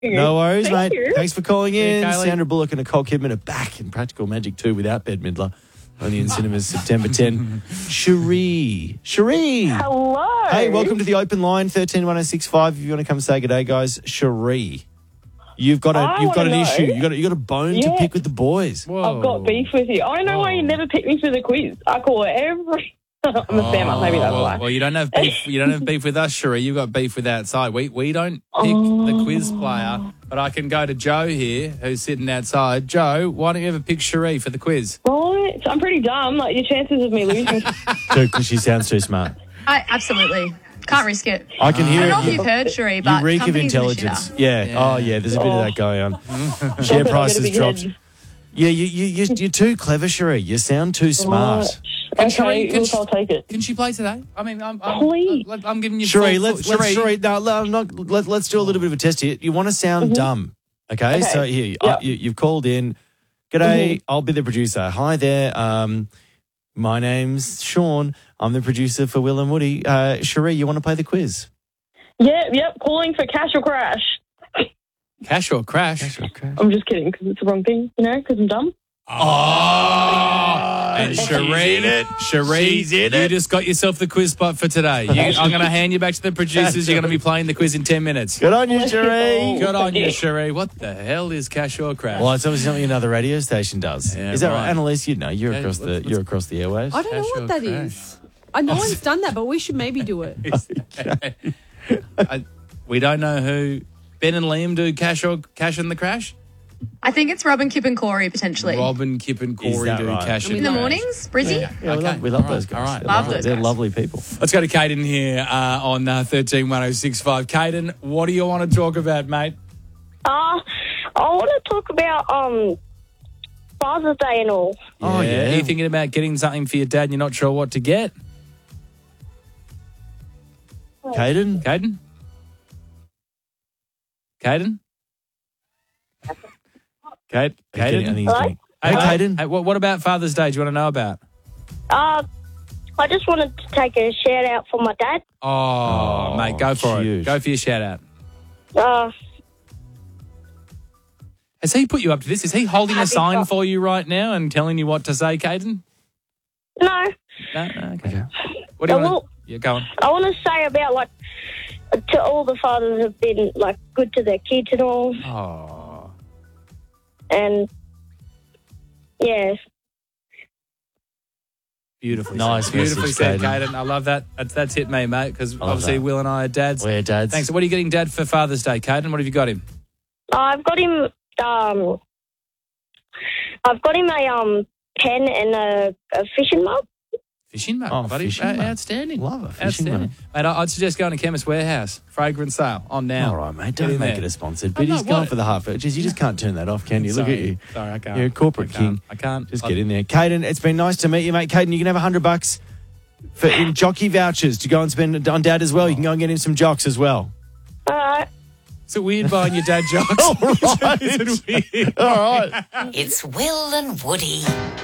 No worries, Thank mate. you. Thanks for calling in. Kaylee. Sandra Bullock and Nicole Kidman are back in Practical Magic 2 without Bette Midler. Only in cinemas September 10. Cherie. Hello. Hey, welcome to the open line, 131065. If you want to come say good day, guys. Cherie. You've got an issue. You got a bone to Yeah. pick with the boys. Whoa. I've got beef with you. I don't know why you never pick me for the quiz. I call it every... I'm a spammer, maybe that's why. Well, you don't have beef. You don't have beef with us, Cherie. You've got beef with outside. We don't pick the quiz player, but I can go to Joe here, who's sitting outside. Joe, why don't you ever pick Cherie for the quiz? Right. I'm pretty dumb. Like, your chances of me losing... Because she sounds too smart. Absolutely. Can't risk it. I can hear I don't know it. if you've heard, Cherie, but You reek of companies are the intelligence. shitter. Yeah. Oh, yeah. There's a bit of that going on. Share prices dropped. Yeah, you're too clever, Cherie. You sound too smart. Okay, Can look, I'll take it. Can she play today? I mean, Please. I'm giving you Cherie, full- let's do a little bit of a test here. You want to sound dumb, okay? So here, you've called in. G'day, I'll be the producer. Hi there. My name's Sean. I'm the producer for Will and Woody. Cherie, you want to play the quiz? Yep. Calling for cash or crash. Cash or crash? I'm just kidding because it's the wrong thing, because I'm dumb. Oh, and Cherie, you just got yourself the quiz spot for today. I'm going to hand you back to the producers. You're going to be playing the quiz in 10 minutes. Good on you, Cherie. Good on you, Cherie. What the hell is cash or crash? Well, it's obviously something another radio station does. Yeah, Is that right, right. Annalise? You'd know. You're Yeah, across the let's- you're across the airwaves. I don't know Cash what or that crash? is. No one's done that, but we should maybe do it. We don't know who. Ben and Liam do cash and the crash? I think it's Robin, Kip and Corey, potentially. Robin, Kip and Is Corey that do right? cash In and the crash. mornings, Brizzy? Yeah, Okay. we love All right. those guys. All right. Love those They're guys. lovely people. Let's go to Caden here on 131065. Caden, what do you want to talk about, mate? I want to talk about Father's Day and all. Oh, yeah. Are you thinking about getting something for your dad and you're not sure what to get? Caden? Caden? Caden? Caden? I think he's Hello? getting- Hey, Caden. Hey, what about Father's Day? Do you want to know about? I just wanted to take a shout out for my dad. Oh, mate, go for huge. it. Go for your shout out. Has he put you up to this? Is he holding a sign for you right now and telling you what to say, Caden? No, No? Okay. What do you want to... Yeah, go on. I want to say about to all the fathers have been good to their kids and all, Oh. and yeah. Beautifully Nice said. Beautifully message, said, Caden. Caden. I love that. That's it, mate, because love obviously that. Will and I are dads. We're dads. Thanks. What are you getting Dad for Father's Day, Caden? What have you got him? I've got him. I've got him a pen and a fishing mug. Fishing mug, Oh, buddy. fishing mug. Outstanding. Love a fishing Outstanding. Mate, I'd suggest going to Chemist Warehouse. Fragrance sale on now. All right, mate. Get Don't in make there. it a sponsored. I'm But he's not, going what? for the heart. Just you just can't turn that off, can you? Look at you. Sorry, I can't. You're a corporate I can't. king. I can't. Just get in there. Caden, it's been nice to meet you, mate. Caden, you can have $100 in jockey vouchers to go and spend on Dad as well. You can go and get him some jocks as well. All right. Is it weird buying your dad jocks? All right. Is it weird? All right. It's Will and Woody.